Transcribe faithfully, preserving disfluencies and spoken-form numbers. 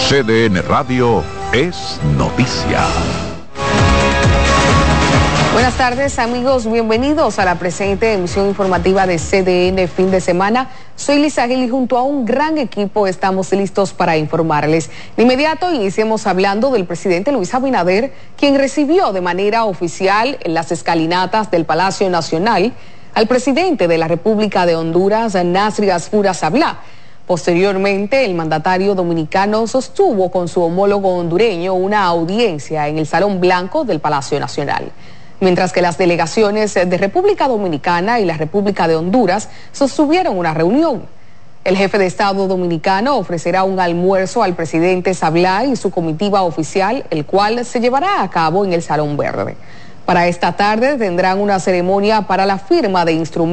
C D N Radio es noticia. Buenas tardes, amigos, bienvenidos a la presente emisión informativa de C D N Fin de Semana. Soy Lisa Gil y junto a un gran equipo estamos listos para informarles. De inmediato iniciemos hablando del presidente Luis Abinader, quien recibió de manera oficial en las escalinatas del Palacio Nacional al presidente de la República de Honduras, Nasri Asfura Sablá. Posteriormente, el mandatario dominicano sostuvo con su homólogo hondureño una audiencia en el Salón Blanco del Palacio Nacional. Mientras que las delegaciones de República Dominicana y la República de Honduras sostuvieron una reunión. El jefe de Estado dominicano ofrecerá un almuerzo al presidente Sablá y su comitiva oficial, el cual se llevará a cabo en el Salón Verde. Para esta tarde tendrán una ceremonia para la firma de instrumentos